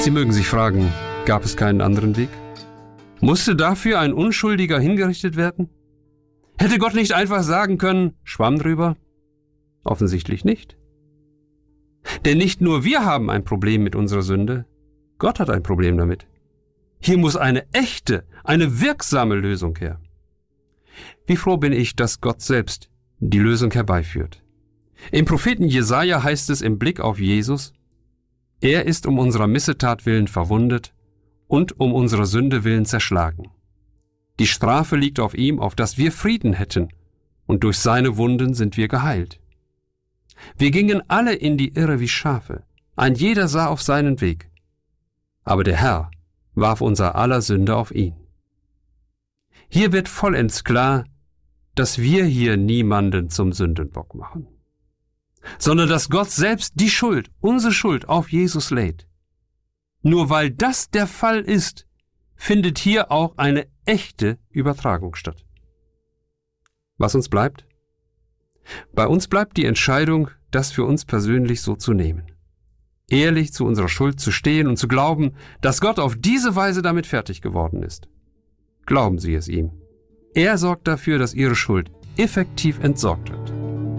Sie mögen sich fragen, gab es keinen anderen Weg? Musste dafür ein Unschuldiger hingerichtet werden? Hätte Gott nicht einfach sagen können, Schwamm drüber? Offensichtlich nicht. Denn nicht nur wir haben ein Problem mit unserer Sünde, Gott hat ein Problem damit. Hier muss eine echte, eine wirksame Lösung her. Wie froh bin ich, dass Gott selbst die Lösung herbeiführt. Im Propheten Jesaja heißt es im Blick auf Jesus, er ist um unserer Missetat willen verwundet und um unserer Sünde willen zerschlagen. Die Strafe liegt auf ihm, auf dass wir Frieden hätten, und durch seine Wunden sind wir geheilt. Wir gingen alle in die Irre wie Schafe, ein jeder sah auf seinen Weg. Aber der Herr warf unser aller Sünde auf ihn. Hier wird vollends klar, dass wir hier niemanden zum Sündenbock machen, sondern dass Gott selbst die Schuld, unsere Schuld auf Jesus lädt. Nur weil das der Fall ist, findet hier auch eine echte Übertragung statt. Was uns bleibt? Bei uns bleibt die Entscheidung, das für uns persönlich so zu nehmen. Ehrlich zu unserer Schuld zu stehen und zu glauben, dass Gott auf diese Weise damit fertig geworden ist. Glauben Sie es ihm. Er sorgt dafür, dass Ihre Schuld effektiv entsorgt wird.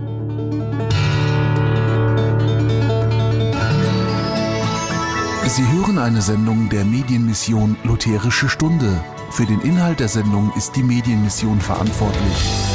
Sie hören eine Sendung der Medienmission Lutherische Stunde. Für den Inhalt der Sendung ist die Medienmission verantwortlich.